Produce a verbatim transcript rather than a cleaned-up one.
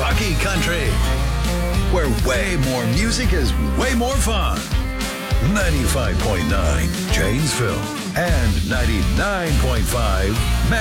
Bucky Country, where way more music is way more fun. ninety-five point nine Janesville and ninety-nine point five